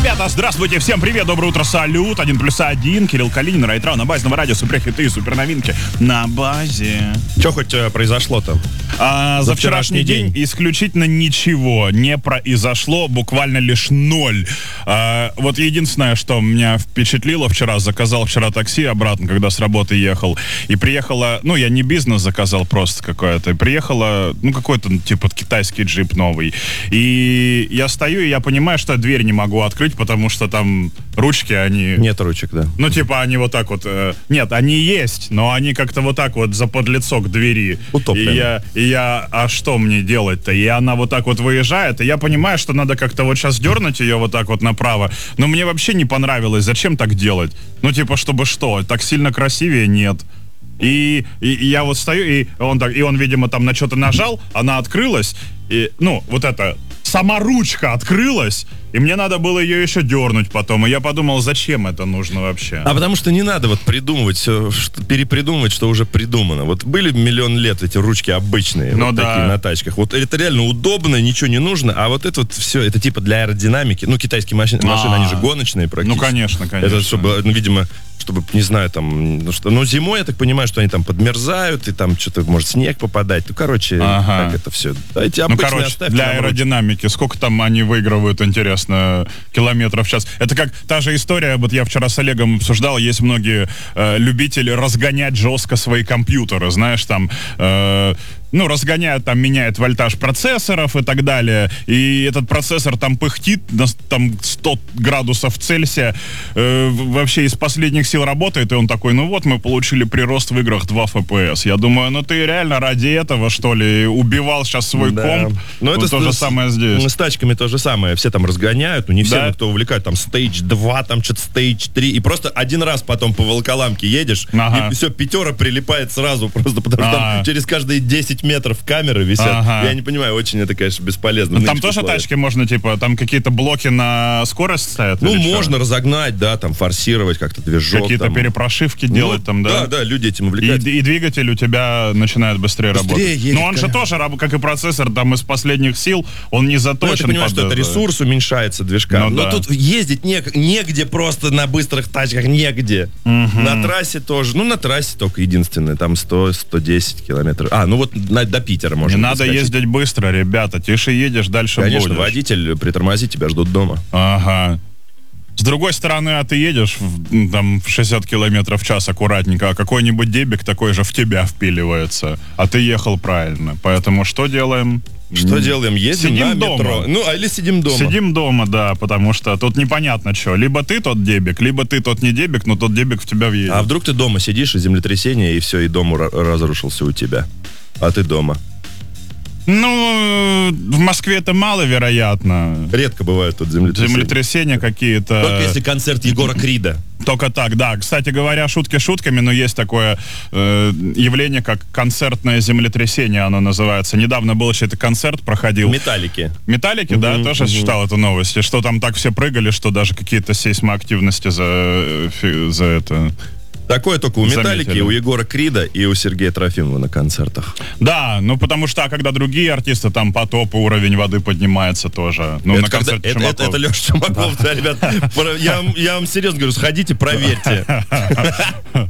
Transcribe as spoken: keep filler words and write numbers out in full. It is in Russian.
Ребята, здравствуйте, всем привет, доброе утро, салют, один плюс один, Кирилл Калинин, Райтрау на базе Радио, суперхиты и суперновинки на базе. Что хоть э, произошло-то? А, за, за вчерашний, вчерашний день, день исключительно ничего не произошло, буквально лишь ноль. А, вот единственное, что меня впечатлило вчера, заказал вчера такси обратно, когда с работы ехал, и приехала, ну, я не бизнес заказал, просто какое-то, приехала, ну, какой-то, типа, китайский джип новый, и я стою, и я понимаю, что я дверь не могу открыть, потому что там ручки, они... Нет ручек, да. Ну, типа, они вот так вот... Э, нет, они есть, но они как-то вот так вот за подлицо к двери. Утоплены. И я, и я, а что мне делать-то? И она вот так вот выезжает, и я понимаю, что надо как-то вот сейчас дернуть ее вот так вот направо. Но мне вообще не понравилось, зачем так делать? Ну, типа, чтобы что? Так сильно красивее? Нет. И, и, и я вот стою, и он так, и он, видимо, там на что-то нажал, она открылась, и, ну, вот это... Сама ручка открылась, и мне надо было ее еще дернуть потом. И я подумал, зачем это нужно вообще? А потому что не надо вот придумывать все, что, перепридумывать, что уже придумано. Вот были миллион лет эти ручки обычные, ну, вот да. такие на тачках. Вот это реально удобно, ничего не нужно. А вот это вот все, это типа для аэродинамики. Ну, китайские машины, машины они же гоночные практически. Ну, конечно, конечно. Это чтобы, ну, видимо... чтобы, не знаю, там, ну, что, ну, зимой, я так понимаю, что они там подмерзают, и там что-то, может, снег попадать. Ну, короче, ага. так это все. Дайте ну, короче, для аэродинамики, сколько там они выигрывают, интересно, километров в час? Это как та же история, вот я вчера с Олегом обсуждал, есть многие э, любители разгонять жестко свои компьютеры, знаешь, там... Э, ну, разгоняют, там, меняют вольтаж процессоров и так далее, и этот процессор там пыхтит, на, там, сто градусов Цельсия, э, вообще из последних сил работает, и он такой, ну вот, мы получили прирост в играх два эф пи эс. Я думаю, ну ты реально ради этого, что ли, убивал сейчас свой да. комп? Ну, это вот то же самое здесь. С тачками то же самое, все там разгоняют, ну, не все, да? кто увлекает, там, стейдж два, там, что-то стейдж три, и просто один раз потом по Волоколамке едешь, ага. и все, пятера прилипает сразу, просто потому что там через каждые десять метров камеры висят. Ага. Я не понимаю, очень это, конечно, бесполезно. Ну, там тоже условиях. Тачки можно, типа, там какие-то блоки на скорость стоят? Ну, можно что? разогнать, да, там, форсировать как-то движок. Какие-то там. перепрошивки ну, делать там, да? Да, да, люди этим увлекаются. И, и двигатель у тебя начинает быстрее, быстрее работать. Едет, Но он же тоже, как и процессор, там, из последних сил, он не заточен. Ну, я понимаю, что это ресурс уменьшается движка. Ну, Но да. тут ездить не, негде просто на быстрых тачках, негде. Угу. На трассе тоже. Ну, на трассе только единственное, там сто - сто десять километров. А, ну вот на, до Питера можно. Не надо ездить быстро, ребята. Тише едешь, дальше Конечно, будешь. водитель притормозит, тебя ждут дома. Ага. С другой стороны, а ты едешь в, там, в шестьдесят километров в час аккуратненько, а какой-нибудь дебик такой же в тебя впиливается. А ты ехал правильно. Поэтому что делаем? Что делаем? Ездим сидим на дома. метро. Ну, а или сидим дома. Сидим дома, да, потому что тут непонятно что. Либо ты тот дебик, либо ты тот не дебик, но тот дебик в тебя въедет. А вдруг ты дома сидишь, и землетрясение, и все, и дом разрушился у тебя. А ты дома. Ну, в Москве это маловероятно. Редко бывают тут землетрясения. Землетрясения какие-то. Только если концерт Егора Крида. Только так, да. Кстати говоря, шутки шутками, но есть такое э, явление, как концертное землетрясение, оно называется. Недавно был чей-то концерт, проходил. Металлики. Металлики, mm-hmm, да, тоже mm-hmm. читал эту новость. И что там так все прыгали, что даже какие-то сейсмоактивности за, за это... Такое только у Металлики, у Егора Крида и у Сергея Трофимова на концертах. Да, ну потому что, а когда другие артисты, там потоп, уровень воды поднимается тоже. Ну, это на концерте это, это, это Леша Чумаков, да, ребят. Я, я вам серьезно говорю, сходите, проверьте.